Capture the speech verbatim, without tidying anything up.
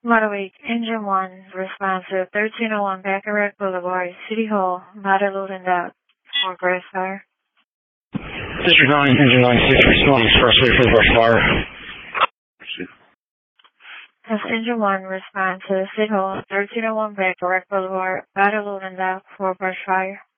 Modawake, Engine one, response to thirteen oh one Baccarat Boulevard, City Hall, Model load and dock, for brush fire. District nine, Engine nine six, responding expressway for the brush fire. That's Engine one, response to City Hall, thirteen oh one Baccarat Boulevard, Model load and dock, for brush fire.